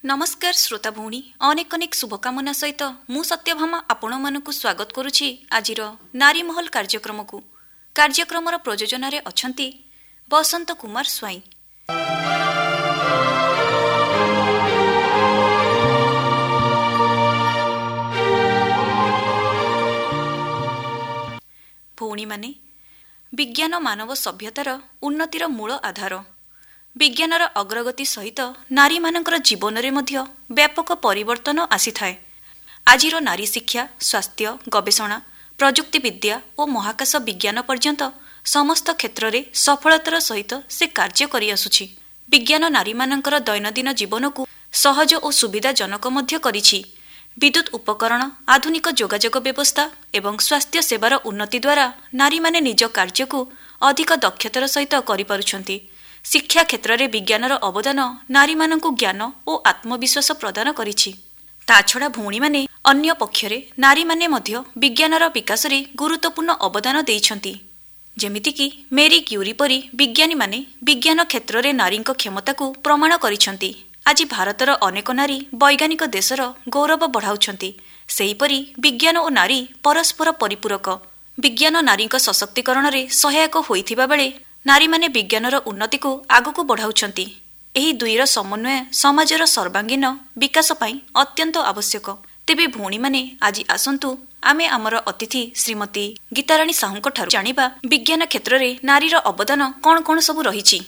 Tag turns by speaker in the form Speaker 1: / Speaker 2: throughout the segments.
Speaker 1: नमस्कार श्रोता भौणी अनेक अनेक शुभकामना सहित मु सत्यभामा आपण मानकु स्वागत करुछि आजिर नारी महल कार्यक्रमकु। कार्यक्रमर प्रयोजनारे अछंती बसंत कुमार स्वाई। भौणी माने विज्ञान मानव सभ्यतार उन्नतिर मूल आधार। विज्ञानर अग्रगति सहित नारी मानकर जीवन रे मध्य व्यापक परिवर्तन आसी थाए। आजिर नारी शिक्षा, स्वास्थ्य, गवेषणा, प्रजुक्ति विद्या और महाकाश विज्ञान पर्यंत समस्त क्षेत्र रे सफलतार सहित से कार्य करि आसुछि। विज्ञान नारी मानकर दैनंदिन जीवन को सहज और सुविधाजनक मध्य करिछि। विद्युत उपकरण, आधुनिक जोगाजोग व्यवस्था एवं स्वास्थ्य सेवार उन्नति द्वारा नारी माने निज कार्य को अधिक दक्षतार सहित करि पारुछन्ति। शिक्षा क्षेत्र में विज्ञानर अवदान नारी मानकु ज्ञान और आत्मविश्वास प्रदान करिछि। ता छड़ा भौणी माने अन्य पक्षरे नारी माने मध्य विज्ञानर विकास रे गुरुत्वपूर्ण अवदान देइछन्ति। जेमिति कि मेरी क्यूरी परी विज्ञानी माने विज्ञान क्षेत्र में नारी क्षमता को प्रमाण करिछन्ति। आज भारतर अनेक नारी वैज्ञानिक देशर गौरव बढ़ाउछन्ति। सेहीपरि विज्ञान और नारी परस्पर परिपूरक। विज्ञान नारी सशक्तिकरण रे सहायक होइथिबा बेले नारी माने विज्ञानर उन्नति को आगको बढ़ाउछन्ति। एही दुईर समन्वय समाजर सर्वांगीन विकास पाई अत्यंत आवश्यक। तेबे भौणी माने आज आसंतु आमे आमर अतिथि श्रीमती गीताराणी साहुंको ठारू जानिबा विज्ञान क्षेत्र रे नारीर अवदान कोन कोन सब रहिछि।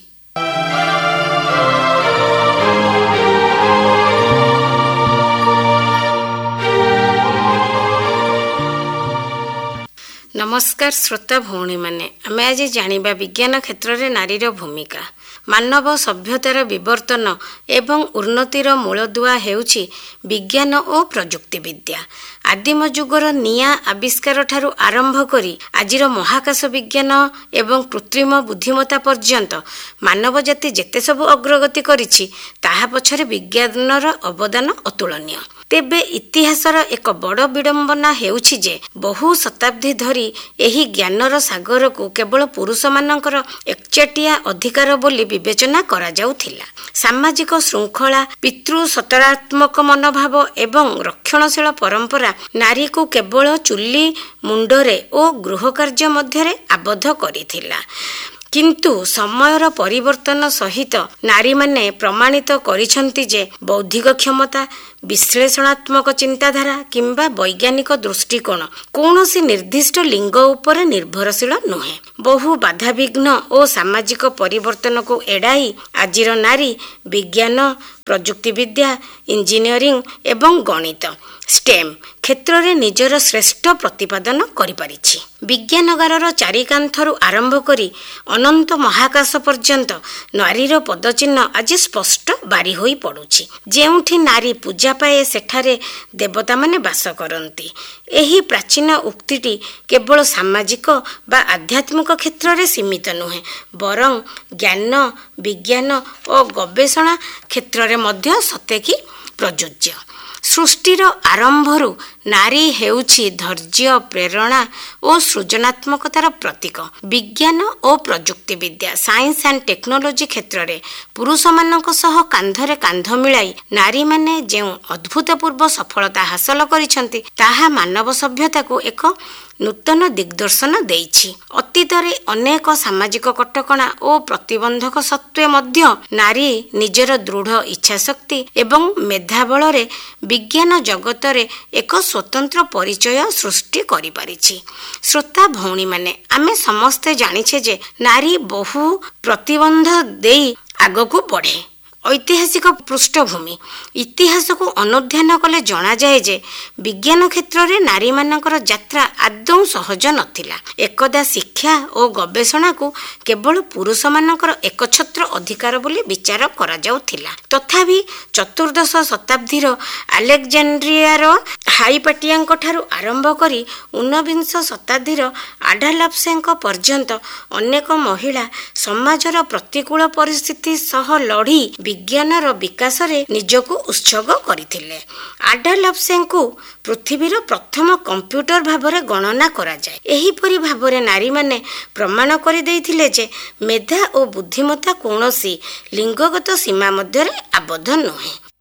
Speaker 2: नमस्कार श्रोता भौणी माने आमे आज जानिबा विज्ञान क्षेत्र रे नारीर भूमिका। मानव सभ्यतार विवर्तन एवं उन्नतिर मूलदुआ हेउछि विज्ञान और प्रजुक्ति विद्या। आदिम जुगर निया आविष्कार ठारू आरंभ करी आजिर महाकाश विज्ञान एवं कृत्रिम बुद्धिमत्ता पर्यंत मानव जाति जेते सब अग्रगति करिछि ताहा पछरे विज्ञानर अवदान अतुलनीय। तेबे इतिहासर एक बड़ विडंबना हेउछि जे बहु शताब्दी धरी एही ज्ञानर सागर को केवल पुरुष मानकर एकचेटिया अधिकार बोली विवेचना करा जाउथिला। सामाजिक श्रृंखला, पितृ सकारात्मक मनोभाव एवं रक्षणशील परंपरा नारी को केवल चुल्ली मुंडरे और गृह कार्य मध्यरे आबद्ध करिथिला। किंतु समयर परिवर्तन सहित नारी माने प्रमाणित करिसंती जे बौद्धिक क्षमता, विश्लेषणात्मक चिंताधारा किंबा वैज्ञानिक दृष्टिकोण कौनसी निर्दिष्ट लिंग उपर निर्भरशील नुहे। बहु बाधाविघ्न और सामाजिक परिवर्तन को एड़ाई आजिर नारी विज्ञान, प्रजुक्ति विद्या, इंजीनियरिंग एवं गणित स्टेम क्षेत्र रे निजर श्रेष्ठ प्रतिपादन करि पारिछि। विज्ञानगारर चारिकांथरु आरंभ करी अनंत महाकाश पर्यंत नारीर पदचिन्ह आज स्पष्ट बारी होई पड़ुछि। जेउठी नारी पूजा पाए सेठारे देवता माने बास करंती। एही प्राचीन उक्तिटी केवल सामाजिक बा आध्यात्मिक क्षेत्र रे सीमित नुहे, बरं ज्ञान, विज्ञान और गवेषणा क्षेत्र रे मध्य सतेकी प्रयोज्य। सृष्टिर आरंभरू नारी हेउछि धैर्य, प्रेरणा और सृजनात्मकतार प्रतीक। विज्ञान और प्रजुक्ति विद्या, साइंस एंड टेक्नोलोजी क्षेत्र में पुरुष मानक सह कांधरे कांध मिलाई नारी माने जेउ अद्भुतपूर्व सफलता हासिल करिसंती ताहा मानव सभ्यता को एक नूतन दिग्दर्शन देइछि। अतीतरे अनेक सामाजिक कटकणा और प्रतिबंधक सत्वे मध्य नारी निजर दृढ़ इच्छाशक्ति एवं मेधाबल रे विज्ञान जगत रे एक स्वतंत्र परिचय सृष्टि करि पारिछि। श्रोता भौणी माने आमे समस्ते जानिछे जे नारी बहु प्रतिबंध देई आगको बढ़े। ऐतिहासिक पृष्ठभूमि इतिहास को अनुध्यान कले जना जाए जे विज्ञान क्षेत्र में नारी मानकर यात्रा आदौ सहज नथिला। एकदा शिक्षा और गवेषणा को केवल पुरुष मानकर एकछत्र अधिकार बोली विचार करा जाउथिला। तथापि चतुर्दश शताब्दीर अलेक्जेंड्रियार हाइपाटियाଙ୍କ ଠାରୁ आरंभ करी 19 शताब्दीर आडालाप्सेଙ୍କ पर्यंत अनेक महिला समाजर प्रतिकूल परिस्थिति सह लड़ी विज्ञानर विकास रे निजको उत्सर्ग करथिले। आडालाप्सेଙ୍କୁ पृथ्वीर प्रथम कंप्यूटर भाबरे गणना करा जाय। एही परि भाबरे नारी माने प्रमाण करि दैथिले जे मेधा और बुद्धिमत्ता कोनोसी लिंगगत सीमा मध्यरे आबद्ध नहे।